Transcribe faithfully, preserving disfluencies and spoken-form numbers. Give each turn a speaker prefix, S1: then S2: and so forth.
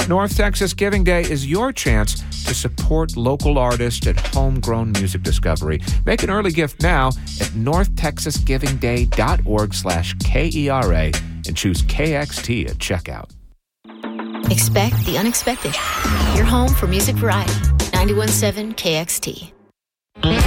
S1: North Texas Giving Day is your chance to support local artists at Homegrown Music Discovery. Make an early gift now at northtexasgivingday.org slash K-E-R-A and choose K X T at checkout.
S2: Expect the unexpected. Your home for music variety. ninety-one point seven K X T.